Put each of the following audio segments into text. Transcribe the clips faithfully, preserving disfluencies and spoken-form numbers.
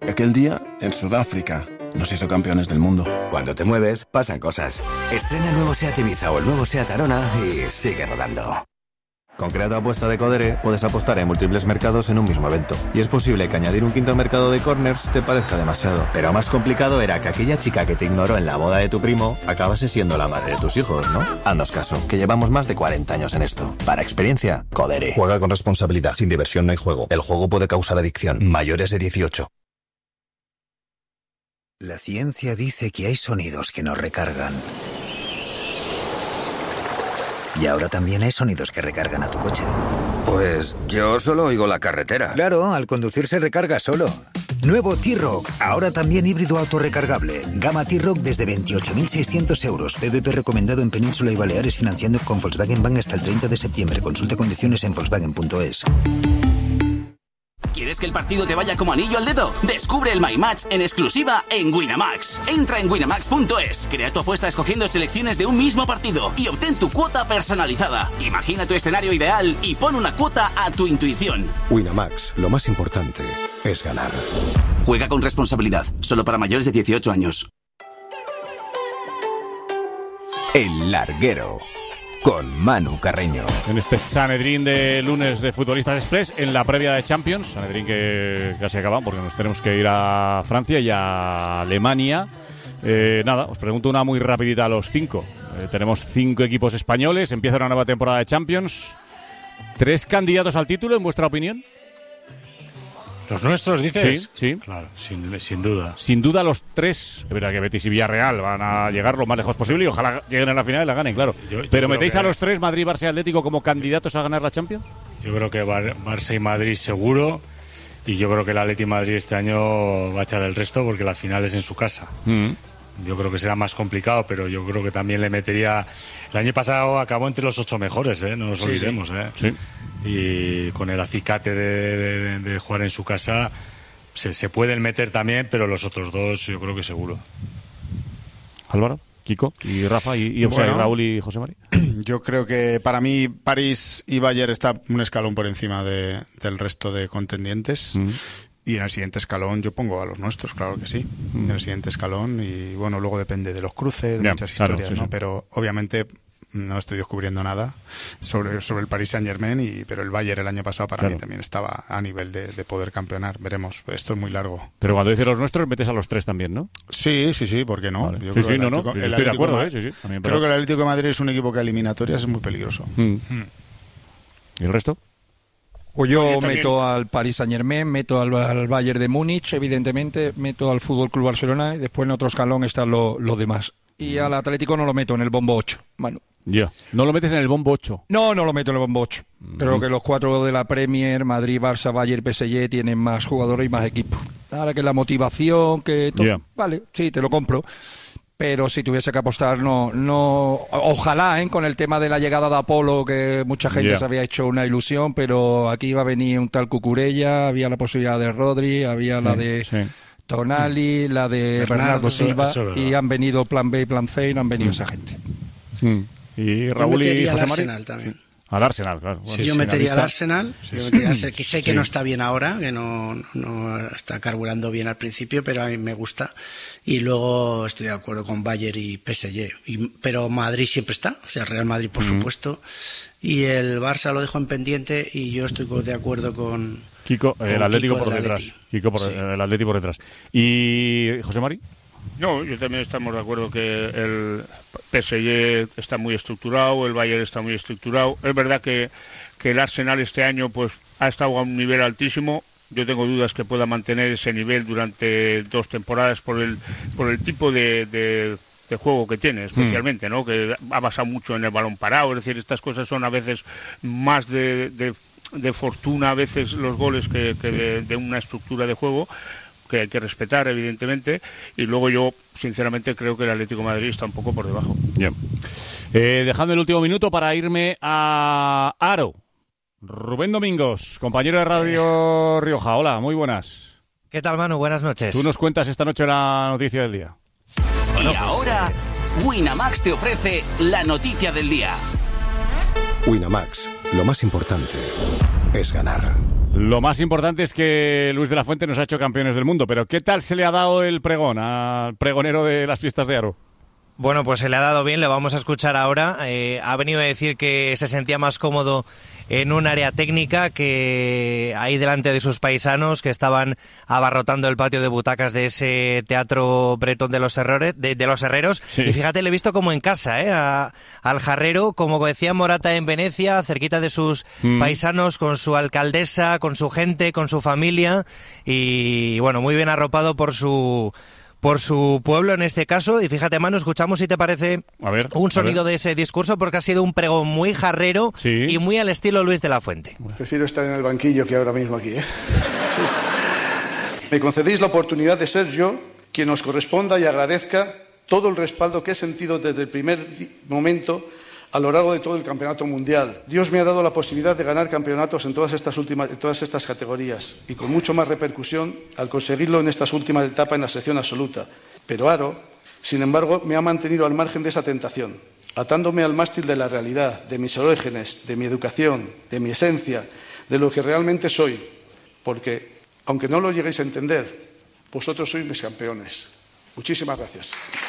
Aquel día, en Sudáfrica, nos hizo campeones del mundo. Cuando te mueves, pasan cosas. Estrena el nuevo SEAT Ibiza o el nuevo SEAT Arona y sigue rodando. Con Creato Apuesta de Codere puedes apostar en múltiples mercados en un mismo evento. Y es posible que añadir un quinto mercado de corners te parezca demasiado. Pero más complicado era que aquella chica que te ignoró en la boda de tu primo acabase siendo la madre de tus hijos, ¿no? Haznos caso, que llevamos más de cuarenta años en esto. Para experiencia, Codere. Juega con responsabilidad. Sin diversión no hay juego. El juego puede causar adicción. Mayores de dieciocho. La ciencia dice que hay sonidos que nos recargan. Y ahora también hay sonidos que recargan a tu coche. Pues yo solo oigo la carretera. Claro, al conducir se recarga solo. Nuevo T-Roc, ahora también híbrido autorrecargable. Gama T-Roc desde veintiocho mil seiscientos euros. P V P recomendado en Península y Baleares, financiando con Volkswagen Bank hasta el treinta de septiembre. Consulta condiciones en Volkswagen punto es. ¿Quieres que el partido te vaya como anillo al dedo? Descubre el My Match en exclusiva en Winamax. Entra en winamax punto es, crea tu apuesta escogiendo selecciones de un mismo partido y obtén tu cuota personalizada. Imagina tu escenario ideal y pon una cuota a tu intuición. Winamax, lo más importante es ganar. Juega con responsabilidad, solo para mayores de dieciocho años. El Larguero, con Manu Carreño. En este Sanedrín de lunes de Futbolistas Express, en la previa de Champions, Sanedrín que casi acaba porque nos tenemos que ir a Francia y a Alemania. Eh, nada, os pregunto una muy rapidita a los cinco. Eh, tenemos cinco equipos españoles, empieza una nueva temporada de Champions. ¿Tres candidatos al título, en vuestra opinión? ¿Los nuestros, dices? Sí, sí. Claro, sin, sin duda. Sin duda los tres. Es verdad que Betis y Villarreal van a llegar lo más lejos posible y ojalá lleguen a la final y la ganen, claro. Yo, yo Pero ¿metéis que... a los tres, Madrid, Barça y Atlético, como candidatos a ganar la Champions? Yo creo que Bar- Barça y Madrid seguro. Y yo creo que el Atleti Madrid este año va a echar el resto porque la final es en su casa. Mm. Yo creo que será más complicado, pero yo creo que también le metería... El año pasado acabó entre los ocho mejores, ¿eh? No nos sí, olvidemos, ¿eh? Sí. Y con el acicate de, de, de jugar en su casa se, se pueden meter también, pero los otros dos yo creo que seguro. Álvaro, Kiko y Rafa y, y, o sea, bueno, y Raúl y José María. Yo creo que para mí París y Bayern está un escalón por encima de, del resto de contendientes. Mm. Y en el siguiente escalón yo pongo a los nuestros, claro que sí. Mm. En el siguiente escalón y bueno, luego depende de los cruces, yeah, muchas historias, claro, sí, ¿no? Sí. Pero obviamente no estoy descubriendo nada sobre, sobre el Paris Saint-Germain, y, pero el Bayern el año pasado para claro. mí también estaba a nivel de, de poder campeonar. Veremos, esto es muy largo. Pero cuando dices los nuestros, metes a los tres también, ¿no? Sí, sí, sí, ¿por qué no? Vale. Yo sí, sí, no, Atlético, no, sí, estoy de acuerdo, de, ¿eh? Sí, sí, también, creo pero... que el Atlético de Madrid es un equipo que a eliminatorias es muy peligroso. Mm. Mm. ¿Y el resto? Pues yo, yo meto al Paris Saint-Germain, meto al, al Bayern de Múnich, evidentemente, meto al Fútbol Club Barcelona y después en otro escalón están los lo demás. Y al Atlético no lo meto en el bombo ocho, Manu. Ya, yeah. ¿No lo metes en el bombo ocho? No, no lo meto en el bombo ocho. Mm. Creo que los cuatro de la Premier, Madrid, Barça, Bayern, P S G, tienen más jugadores y más equipos. Ahora que la motivación, que todo... Yeah. Vale, sí, te lo compro. Pero si tuviese que apostar, no, no, ojalá, ¿eh? Con el tema de la llegada de Apolo, que mucha gente yeah. se había hecho una ilusión, pero aquí iba a venir un tal Cucurella, había la posibilidad de Rodri, había sí, la de sí. Tonali, la de Bernardo, Bernardo Silva, eso, y han venido plan B y plan C y no han venido mm. esa gente. Mm. Y Raúl y José María. También. Al Arsenal, claro. Bueno, sí, yo metería al Arsenal, sí, yo metería sí. que sé que sí. no está bien ahora, que no, no está carburando bien al principio, pero a mí me gusta. Y luego estoy de acuerdo con Bayern y P S G. Y, pero Madrid siempre está, o sea, Real Madrid por mm. supuesto. Y el Barça lo dejo en pendiente y yo estoy de acuerdo con... Kiko, con el Atlético Kiko por detrás. Atleti. Kiko por, sí. el Atlético por detrás. ¿Y José María? No, yo también estamos de acuerdo que el P S G está muy estructurado, el Bayern está muy estructurado. Es verdad que, que el Arsenal este año pues ha estado a un nivel altísimo. Yo tengo dudas que pueda mantener ese nivel durante dos temporadas por el por el tipo de, de, de juego que tiene, especialmente, ¿no? Que ha basado mucho en el balón parado. Es decir, estas cosas son a veces más de, de, de fortuna, a veces los goles que, que de, de una estructura de juego, que hay que respetar, evidentemente, y luego yo, sinceramente, creo que el Atlético de Madrid está un poco por debajo. Bien. Eh, dejadme el último minuto para irme a Aro. Rubén Domingos, compañero de Radio Rioja. Hola, muy buenas. ¿Qué tal, Manu? Buenas noches. Tú nos cuentas esta noche la noticia del día. Y bueno, ahora, Winamax te ofrece la noticia del día. Winamax, lo más importante es ganar. Lo más importante es que Luis de la Fuente nos ha hecho campeones del mundo, pero ¿qué tal se le ha dado el pregón al pregonero de las fiestas de Aro? Bueno, pues se le ha dado bien, lo vamos a escuchar ahora. Eh, ha venido a decir que se sentía más cómodo en un área técnica que ahí delante de sus paisanos que estaban abarrotando el patio de butacas de ese teatro bretón de los, errores, de, de los herreros. Sí. Y fíjate, le he visto como en casa, ¿eh? A, al jarrero, como decía Morata en Venecia, cerquita de sus mm. paisanos, con su alcaldesa, con su gente, con su familia. Y bueno, muy bien arropado por su... por su pueblo en este caso, y fíjate, Manu, escuchamos si te parece a ver, un sonido de ese discurso, porque ha sido un pregón muy jarrero sí. y muy al estilo Luis de la Fuente. Prefiero estar en el banquillo que ahora mismo aquí, ¿eh? Me concedéis la oportunidad de ser yo quien os corresponda y agradezca todo el respaldo que he sentido desde el primer momento a lo largo de todo el campeonato mundial. Dios me ha dado la posibilidad de ganar campeonatos en todas estas últimas, en todas estas categorías y con mucho más repercusión al conseguirlo en estas últimas etapas en la sección absoluta. Pero Aro, sin embargo, me ha mantenido al margen de esa tentación, atándome al mástil de la realidad, de mis orígenes, de mi educación, de mi esencia, de lo que realmente soy. Porque, aunque no lo lleguéis a entender, vosotros sois mis campeones. Muchísimas gracias.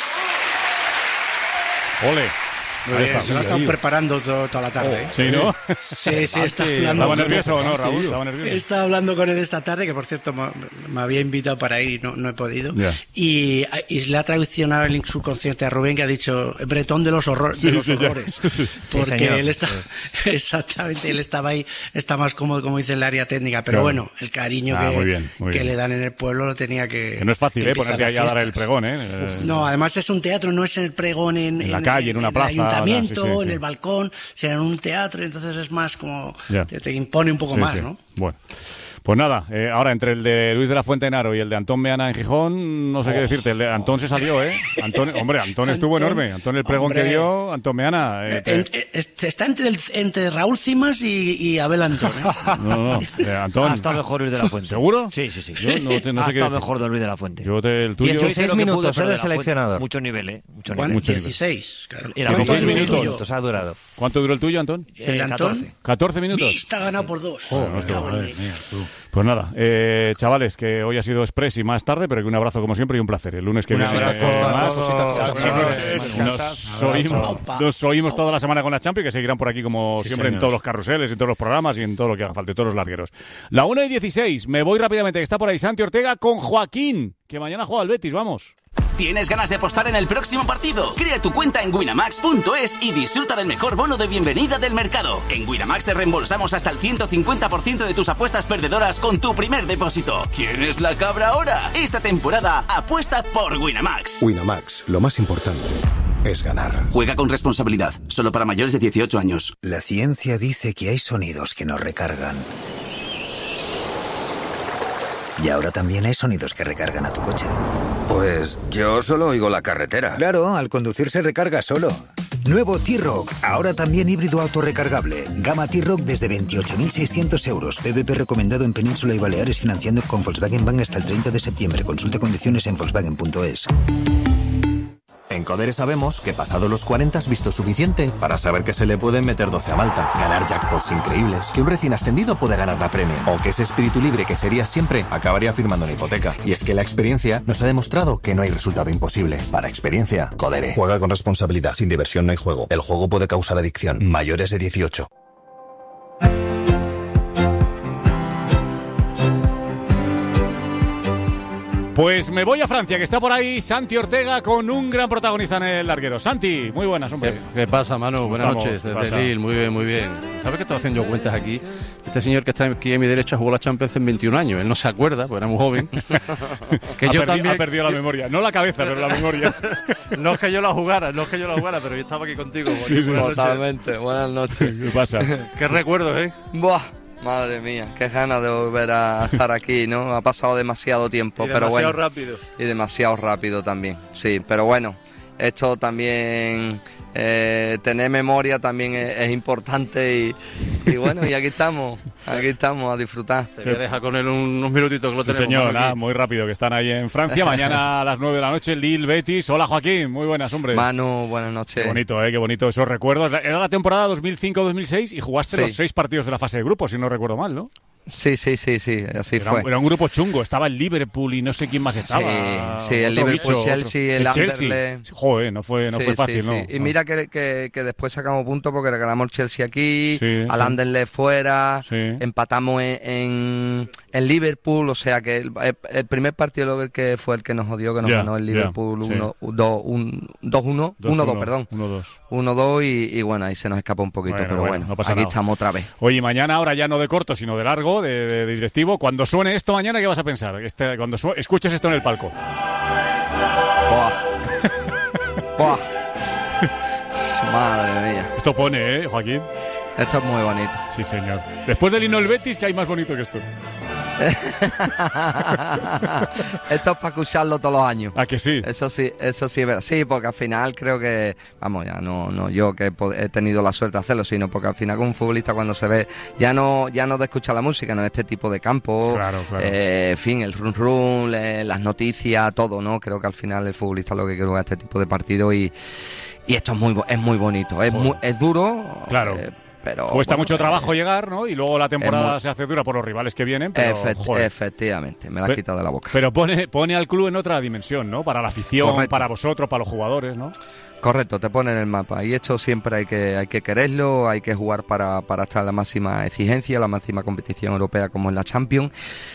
Ole. Oye, se lo ha estado preparando todo, toda la tarde. ¿eh? Sí, ¿no? Sí, sí, está hablando. ¿Estaba nervioso o no, Raúl? ¿Estaba nervioso? He estado hablando con él esta tarde, que por cierto me, me había invitado para ir y no, no he podido. Yeah. Y, y le ha traicionado el subconsciente a Rubén, que ha dicho bretón de los, horror, sí, de los sí, horrores. Sí. Porque sí, él está, sí. exactamente, él estaba ahí, está más cómodo, como dice, en el área técnica. Pero claro. bueno, el cariño ah, que, muy bien, muy que bien. le dan en el pueblo lo tenía que. Que no es fácil, ¿eh? Ponerte ahí a dar el pregón, ¿eh? No, además es un teatro, no es el pregón en, en la calle, en una plaza. En el ayuntamiento, sí, sí, sí. en el balcón, será en un teatro, entonces es más como yeah. te, te impone un poco sí, más, sí. ¿no? Bueno, pues nada, eh, ahora entre el de Luis de la Fuente en Aro y el de Antón Meana en Gijón, no sé oh. qué decirte, el de Antón se salió, ¿eh? Antón, hombre, Antón estuvo Antón, enorme, Antón el pregón hombre, que dio, Antón Meana. Eh, te... en, en, está entre, el, entre Raúl Cimas y, y Abel Antón, ¿eh? No, no, eh, Antón. Ha estado mejor Luis de la Fuente. ¿Seguro? Sí, sí, sí. Yo no, te, no ha sé estado qué mejor de Luis de la Fuente. Yo te, el tuyo... dieciséis minutos pudo, de seleccionador. Mucho nivel, ¿eh? Mucho nivel. Mucho dieciséis. Claro. dieciséis minutos? minutos ha durado. ¿Cuánto duró el tuyo, Antón? El eh, Antón. catorce minutos. Está ganado sí. por dos. Oh, no estoy, madre mía, tú. Pues nada, eh, chavales, que hoy ha sido express y más tarde, pero que un abrazo como siempre y un placer. El lunes que viene nos oímos, nos oímos toda la semana con la Champions, que seguirán por aquí como sí, siempre señor. En todos los carruseles, en todos los programas y en todo lo que haga falta, todos los largueros. La una y dieciséis, me voy rápidamente, que está por ahí Santi Ortega con Joaquín, que mañana juega el Betis, vamos. ¿Tienes ganas de apostar en el próximo partido? Crea tu cuenta en winamax punto es y disfruta del mejor bono de bienvenida del mercado. En Winamax te reembolsamos hasta el ciento cincuenta por ciento de tus apuestas perdedoras con tu primer depósito. ¿Quién es la cabra ahora? Esta temporada apuesta por Winamax. Winamax, lo más importante es ganar. Juega con responsabilidad, solo para mayores de dieciocho años. La ciencia dice que hay sonidos que nos recargan. Y ahora también hay sonidos que recargan a tu coche. Pues yo solo oigo la carretera. Claro, al conducir se recarga solo. Nuevo T-Rock, ahora también híbrido autorrecargable. Gama T-Rock desde veintiocho mil seiscientos euros. P V P recomendado en Península y Baleares financiando con Volkswagen Bank hasta el treinta de septiembre. Consulta condiciones en volkswagen punto es. En Codere sabemos que pasado los cuarenta has visto suficiente para saber que se le pueden meter doce a Malta, ganar jackpots increíbles, que un recién ascendido puede ganar la Premier, o que ese espíritu libre que sería siempre acabaría firmando una hipoteca. Y es que la experiencia nos ha demostrado que no hay resultado imposible. Para experiencia, Codere. Juega con responsabilidad. Sin diversión no hay juego. El juego puede causar adicción. Mayores de dieciocho. Pues me voy a Francia, que está por ahí Santi Ortega con un gran protagonista en el larguero. Santi, muy buenas, hombre. ¿Qué, qué pasa, Manu? Buenas estamos? noches, desde Lille, muy bien, muy bien. ¿Sabes que estoy haciendo cuentas aquí? Este señor que está aquí a mi derecha jugó la Champions en veintiún años, él no se acuerda, porque era muy joven. que ha, yo perdi- también, ha perdido la memoria, no la cabeza, pero la memoria. no es que yo la jugara, no es que yo la jugara, pero yo estaba aquí contigo. Sí, sí, totalmente, buenas noches. ¿Qué pasa? ¿Qué recuerdos, eh? Buah. Madre mía, qué ganas de volver a estar aquí, ¿no? Ha pasado demasiado tiempo, y pero bueno. Demasiado rápido. Y demasiado rápido también, sí. Pero bueno, esto también, eh, tener memoria también es, es importante y, y bueno, y aquí estamos, aquí estamos a disfrutar. Te voy a dejar con él unos minutitos que lo sí, tenemos. señor, nada, muy rápido, que están ahí en Francia. Mañana a las nueve de la noche, Lille, Betis. Hola, Joaquín, muy buenas, hombre. Manu, buenas noches. Qué bonito, eh, qué bonito esos recuerdos. Era la temporada dos mil cinco dos mil seis y jugaste sí. los seis partidos de la fase de grupos, si no recuerdo mal, ¿no? Sí, sí, sí, sí, así era fue. Un, era un grupo chungo, estaba el Liverpool y no sé quién más estaba. Sí, sí el Liverpool, bicho, Chelsea, el, el Chelsea. Joder, no fue, no sí, fue fácil, sí, ¿no? Sí. Y no. mira que, que, que después sacamos puntos porque regalamos el Chelsea aquí, sí, al sí. Anderlecht fuera, sí. empatamos en, en, en Liverpool, o sea que el, el primer partido que fue el que nos jodió, que nos yeah, ganó el Liverpool yeah, dos uno, uno dos, perdón. uno dos. uno dos y, y bueno, ahí se nos escapó un poquito, bueno, pero bueno, bueno no pasa aquí nada. Estamos otra vez. Oye, mañana ahora ya no de corto, sino de largo, de, de, de directivo. Cuando suene esto mañana, ¿qué vas a pensar? Este, cuando su- escuches esto en el palco. Buah. Buah. Madre mía. Esto pone, ¿eh, Joaquín? Esto es muy bonito. Sí, señor. Después del himno del Betis, ¿qué hay más bonito que esto? Esto es para escucharlo todos los años. ¿A que sí? Eso sí, eso sí es verdad. Sí, porque al final creo que, vamos, ya no, no yo que he tenido la suerte de hacerlo, sino porque al final con un futbolista cuando se ve, ya no, ya no de escuchar la música, no este tipo de campo, claro, claro. Eh, en fin, el run run, las noticias, todo, ¿no? Creo que al final el futbolista lo que quiere es este tipo de partido y, y esto es muy, es muy bonito, es, muy, es duro. Claro. Eh, Pero, Cuesta bueno, mucho trabajo eh, llegar, ¿no? Y luego la temporada muy... se hace dura por los rivales que vienen, pero, Efect- joder. Efectivamente, me la has Pe- quitado de la boca. Pero pone, pone al club en otra dimensión, ¿no? Para la afición, Correcto. para vosotros, para los jugadores, ¿no? Correcto, te pone en el mapa. Y esto siempre hay que hay que quererlo, hay que jugar para, para estar en la máxima exigencia, la máxima competición europea como es la Champions.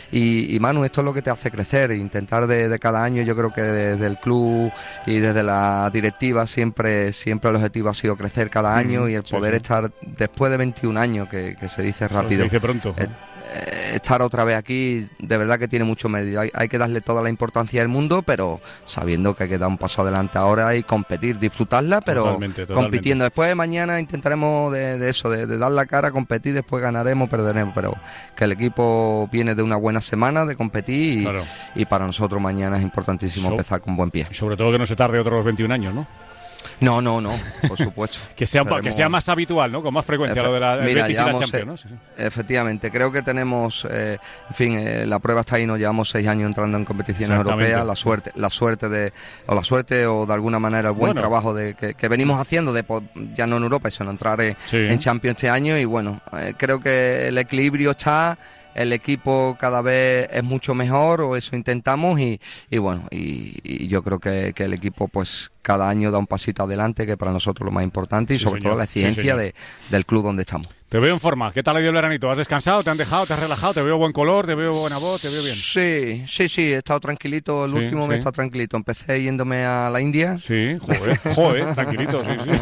Y, y Manu, esto es lo que te hace crecer, intentar de, de cada año. Yo creo que desde el club y desde la directiva siempre siempre el objetivo ha sido crecer cada año mm, y el sí, poder sí. estar después de veintiún años, que, que se dice rápido. Se dice pronto. Eh, estar otra vez aquí de verdad que tiene mucho mérito. Hay, hay que darle toda la importancia del mundo, pero sabiendo que hay que dar un paso adelante ahora y competir, disfrutarla, pero totalmente, totalmente. compitiendo. Después de mañana intentaremos de, de eso, de, de dar la cara, competir, después ganaremos, perderemos, pero que el equipo viene de una buena semana de competir y, claro. y para nosotros mañana es importantísimo so, empezar con buen pie. Sobre todo que no se tarde otros veintiún años, ¿no? No, no, no, por supuesto. que, sea, Esperemos... que sea más habitual, ¿no? Con más frecuencia Efe... lo de la Mira, Betis llevamos, y la Champions, ¿no? Sí, sí. Efectivamente, creo que tenemos, eh, en fin, eh, la prueba está ahí, nos llevamos seis años entrando en competiciones europeas, la suerte, la suerte de, o la suerte o de alguna manera el buen bueno. trabajo de que, que venimos haciendo, de ya no en Europa, sino entrar en, sí. en Champions este año y bueno, eh, creo que el equilibrio está. El equipo cada vez es mucho mejor, o eso intentamos, y, y bueno, y, y yo creo que, que el equipo pues cada año da un pasito adelante, que para nosotros es lo más importante, y sí, sobre señor. todo la exigencia sí, de, del club donde estamos. Te veo en forma. ¿Qué tal ha ido el veranito? ¿Has descansado? ¿Te han dejado? ¿Te has relajado? ¿Te veo buen color? ¿Te veo buena voz? ¿Te veo bien? Sí, sí, sí, he estado tranquilito. El sí, último sí. mes he estado tranquilito. Empecé yéndome a la India. Sí, joder, joder, tranquilito, sí, sí.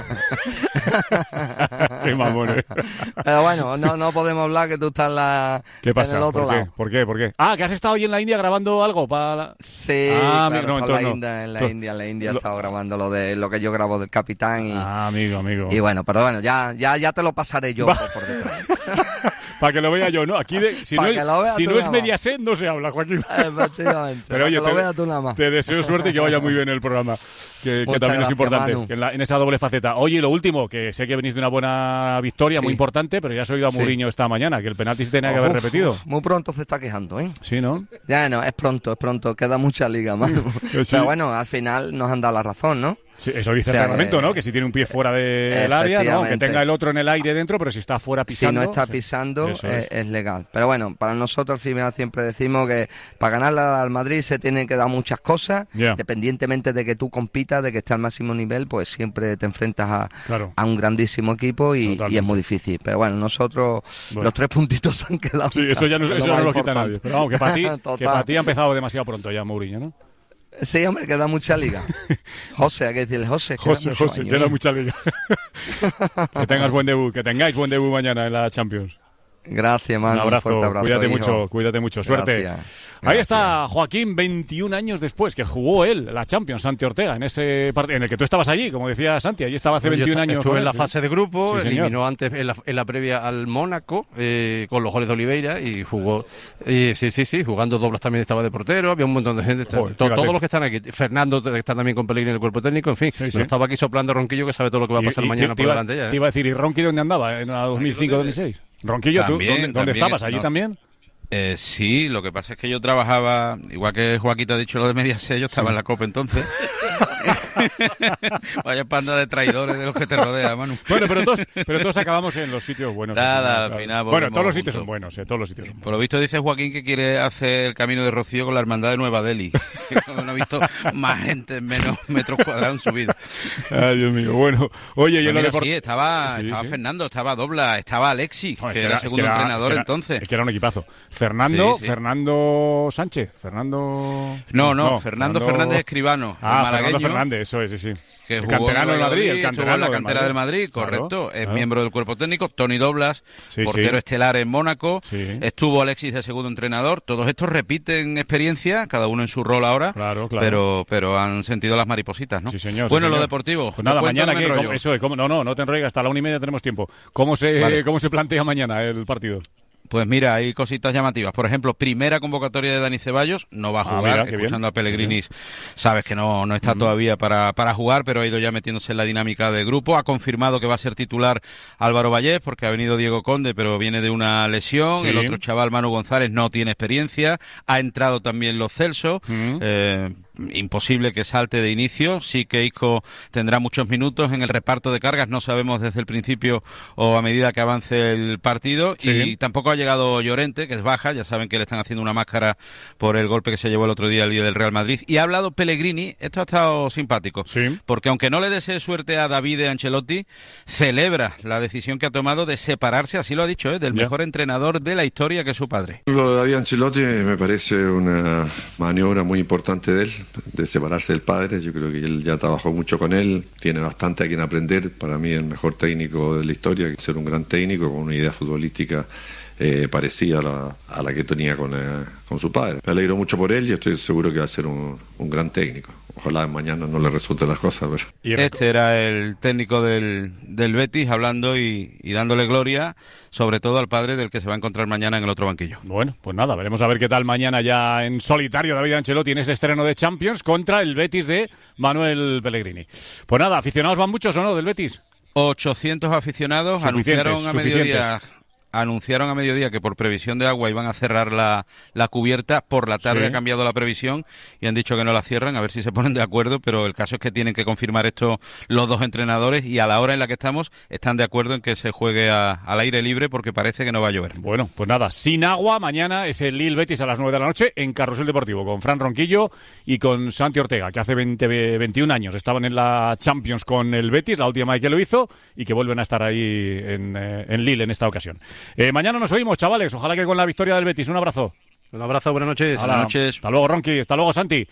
Qué mamones. Pero bueno, no, no podemos hablar que tú estás en, la, ¿Qué pasa? en el otro ¿Por qué? lado. ¿Por qué? ¿Por qué? Ah, que has estado hoy en la India grabando algo para la... Sí, ah, claro, no, para la no. India, en la Tú... India, en la India he estado grabando lo de lo que yo grabo del Capitán. Y, ah, amigo, amigo. Y bueno, pero bueno, ya, ya, ya te lo pasaré yo por, por detrás. Para que lo vea yo, ¿no? Aquí, de, si no, es, si no es Mediaset, no se habla, Joaquín. Efectivamente. Pero oye, que lo te, veas tú nada más. te deseo suerte y que vaya muy bien el programa, que, que también gracias, es importante, Manu. que en, la, en esa doble faceta. Oye, lo último, que sé que venís de una buena victoria, sí. muy importante, pero ya has oído a Mourinho sí. esta mañana, que el penalti se tenía que haber uf, repetido. Uf, muy pronto se está quejando, ¿eh? Sí, ¿no? Ya no, es pronto, es pronto, queda mucha liga, Manu. Sí. Pero bueno, al final nos han dado la razón, ¿no? Sí, eso dice o sea, el reglamento, que, ¿no? Que si tiene un pie fuera del área, ¿no? Aunque tenga el otro en el aire dentro, pero si está fuera pisando... Si no está pisando, sí, es, es. es legal. Pero bueno, para nosotros al final siempre decimos que para ganar al Madrid se tienen que dar muchas cosas, yeah. dependientemente de que tú compitas, de que estés al máximo nivel, pues siempre te enfrentas a, claro. a un grandísimo equipo y, y es muy difícil. Pero bueno, nosotros bueno. los tres puntitos han quedado. Sí, eso ya no, eso no lo quita nadie. Pero vamos, que para ti, que para ti ha empezado demasiado pronto ya Mourinho, ¿no? Sí, hombre, queda mucha liga. José, hay que decirle José. José, José, años, queda ¿eh? mucha liga. Que tengas buen debut, que tengáis buen debut mañana en la Champions. Gracias, Manu. Un abrazo, un fuerte abrazo, cuídate hijo. mucho, cuídate mucho, suerte. Gracias. Ahí Gracias. Está Joaquín, veintiún años después, que jugó él la Champions, Santi Ortega, en ese partido en el que tú estabas allí, como decía Santi, allí estaba hace veintiún años. Estuve en la fase de grupo, sí, eliminó antes en la, en la previa al Mónaco, eh, con los goles de Oliveira, y jugó, eh, sí, sí, sí, jugando dobles también estaba de portero, había un montón de gente, Joder, to, todos los que están aquí, Fernando que está también con Pellegrini en el cuerpo técnico, en fin, sí, sí. estaba aquí soplando Ronquillo, que sabe todo lo que va a pasar y, y mañana te, por te delante iba, ya. ¿eh? Te iba a decir, ¿y Ronqui dónde andaba? ¿En la dos mil cinco dos mil seis? Ronquillo, también, ¿tú dónde, dónde también, estabas? ¿Allí no. también? Eh, sí, lo que pasa es que yo trabajaba, igual que Joaquín te ha dicho lo de Mediaset, yo estaba sí. en la COPE entonces. Vaya panda de traidores de los que te rodean, Manu. Bueno, pero todos, pero todos acabamos en los sitios buenos. Nada, al al final. Bueno, todos los sitios son buenos, eh, todos los sitios son buenos. Por lo visto dice Joaquín que quiere hacer el camino de Rocío con la hermandad de Nueva Delhi. No he visto más gente en menos metros cuadrados en su vida. Ay, Dios mío. Bueno, oye, y en lo mira, deport- sí, estaba, Sí, estaba sí. Fernando, estaba Dobla, estaba Alexis, No, es que que era era- segundo es que era- entrenador es que era- entonces. Es que era un equipazo. Fernando, Sí, sí. Fernando Sánchez, Fernando... No, no, Fernando Fernández Escribano, Ah, el malagueño. Fernando Fernández, eso es, sí, sí. Que el jugó canterano en del Madrid, el estuvo canterano en la del cantera del Madrid, correcto. Claro, Es claro. miembro del cuerpo técnico. Tony Doblas, Sí, portero sí. estelar en Mónaco. Sí. Estuvo Alexis de segundo entrenador. Todos estos repiten experiencia, cada uno en su rol ahora. Claro, claro. Pero, pero han sentido las maripositas, ¿no? Sí, señor. Bueno, sí, lo señor. deportivo. Pues nada, ¿Te cuento mañana o me qué, enrollo? ¿Cómo- eso es, ¿cómo? No, no, no te enrolles, hasta la una y media tenemos tiempo. ¿Cómo se, Vale. cómo se plantea mañana el partido? Pues mira, hay cositas llamativas. Por ejemplo, primera convocatoria de Dani Ceballos, no va a Ah, jugar. mira, qué bien. Escuchando a Pellegrini, sabes que no, no está todavía para, para jugar, pero ha ido ya metiéndose en la dinámica del grupo. Ha confirmado que va a ser titular Álvaro Vallés, porque ha venido Diego Conde, pero viene de una lesión. Sí. El otro chaval, Manu González, no tiene experiencia. Ha entrado también Los Celso. Mm. Eh, imposible que salte de inicio. Sí que Isco tendrá muchos minutos en el reparto de cargas. No sabemos desde el principio o a medida que avance el partido. Sí. Y tampoco ha llegado Llorente, que es baja. Ya saben que le están haciendo una máscara por el golpe que se llevó el otro día el día del Real Madrid. Y ha hablado Pellegrini. Esto ha estado simpático. Sí. Porque aunque no le desee suerte a David Ancelotti, celebra la decisión que ha tomado de separarse, así lo ha dicho, ¿eh? del Ya. mejor entrenador de la historia, que es su padre. Lo de David Ancelotti me parece una maniobra muy importante de él, de separarse del padre. Yo creo que él ya trabajó mucho con él, tiene bastante a quien aprender. Para mí el mejor técnico de la historia, que ser un gran técnico con una idea futbolística eh, parecida a la, a la que tenía con, eh, con su padre. Me alegro mucho por él y estoy seguro que va a ser un, un gran técnico. Ojalá mañana no le resulten las cosas. Pero... Este era el técnico del, del Betis hablando y, y dándole gloria, sobre todo al padre del que se va a encontrar mañana en el otro banquillo. Bueno, pues nada, veremos a ver qué tal mañana ya en solitario David Ancelotti en ese estreno de Champions contra el Betis de Manuel Pellegrini. Pues nada, ¿aficionados van muchos o no del Betis? ochocientos aficionados Suficientes, anunciaron a suficientes. mediodía anunciaron a mediodía que por previsión de agua iban a cerrar la, la cubierta. Por la tarde Sí. ha cambiado la previsión y han dicho que no la cierran, a ver si se ponen de acuerdo, pero el caso es que tienen que confirmar esto los dos entrenadores y a la hora en la que estamos están de acuerdo en que se juegue a- al aire libre porque parece que no va a llover. Bueno, pues nada, sin agua, mañana es el Lille Betis a las nueve de la noche en Carrusel Deportivo con Fran Ronquillo y con Santi Ortega, que hace veinte, veintiún años estaban en la Champions con el Betis, la última vez que lo hizo, y que vuelven a estar ahí en, eh, en Lille en esta ocasión. Eh, mañana nos oímos, chavales, ojalá que con la victoria del Betis. Un abrazo. Un abrazo, buenas noches. Buenas noches. Hasta luego, Ronqui, hasta luego, Santi.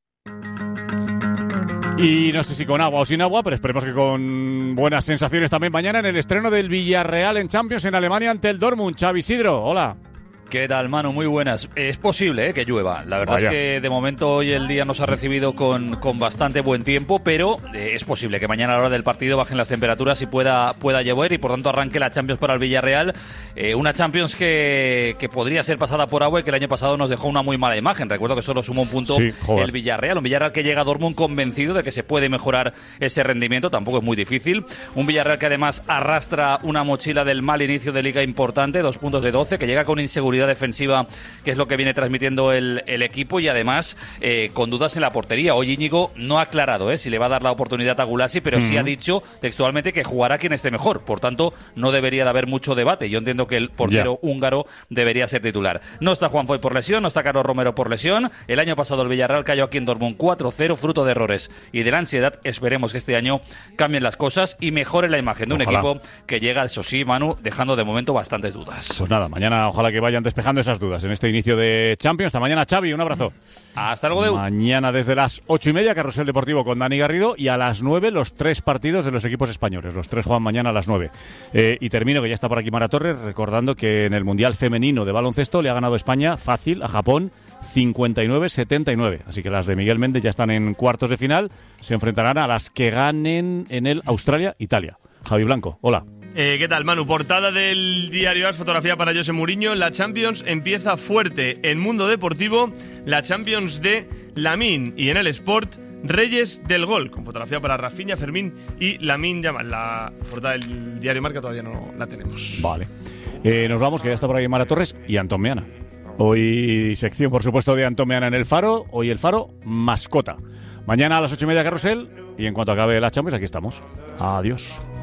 Y no sé si con agua o sin agua, pero esperemos que con buenas sensaciones también mañana en el estreno del Villarreal en Champions en Alemania ante el Dortmund. Xavi Isidro, hola. ¿Qué tal, Manu? Muy buenas. Es posible ¿eh? que llueva. La verdad Vaya. es que de momento hoy el día nos ha recibido con, con bastante buen tiempo, pero eh, es posible que mañana a la hora del partido bajen las temperaturas y pueda, pueda llover y por tanto arranque la Champions para el Villarreal. Eh, una Champions que, que podría ser pasada por agua y que el año pasado nos dejó una muy mala imagen. Recuerdo que solo sumó un punto Sí, joder. el Villarreal. Un Villarreal que llega a Dortmund convencido de que se puede mejorar ese rendimiento. Tampoco es muy difícil. Un Villarreal que además arrastra una mochila del mal inicio de liga importante, dos puntos de doce, que llega con inseguridad defensiva, que es lo que viene transmitiendo el, el equipo, y además eh, con dudas en la portería. Hoy Íñigo no ha aclarado eh, si le va a dar la oportunidad a Gulasi, pero sí Ujú. ha dicho textualmente que jugará quien esté mejor. Por tanto, no debería de haber mucho debate. Yo entiendo que el portero húngaro debería ser titular. No está Juan Foy por lesión, no está Carlos Romero por lesión. El año pasado el Villarreal cayó aquí en Dortmund cuatro cero, fruto de errores y de la ansiedad. Esperemos que este año cambien las cosas y mejore la imagen de un Ojalá. equipo que llega, eso sí, Manu, dejando de momento bastantes dudas. Pues nada, mañana ojalá que vayan despejando esas dudas en este inicio de Champions. Hasta mañana, Xavi, un abrazo. Hasta luego, Deu. Mañana desde las ocho y media, Carrusel Deportivo con Dani Garrido, y a las nueve los tres partidos de los equipos españoles. Los tres juegan mañana a las nueve. Eh, y termino, que ya está por aquí Mara Torres, recordando que en el Mundial Femenino de Baloncesto le ha ganado España fácil a Japón cincuenta y nueve setenta y nueve. Así que las de Miguel Méndez ya están en cuartos de final. Se enfrentarán a las que ganen en el Australia-Italia. Javi Blanco, hola. Eh, ¿Qué tal, Manu? Portada del diario AS, fotografía para José Mourinho. La Champions empieza fuerte. En Mundo Deportivo, la Champions de Lamine. Y en el Sport, Reyes del Gol, con fotografía para Rafinha, Fermín y Lamine Yamal. La portada del diario Marca todavía no la tenemos. Vale. Eh, nos vamos, que ya está por ahí Mara Torres y Antón Meana. Hoy sección, por supuesto, de Antón Meana en el Faro. Hoy el Faro, mascota. Mañana a las ocho y media, Carrusel. y en cuanto acabe la Champions, aquí estamos. Adiós.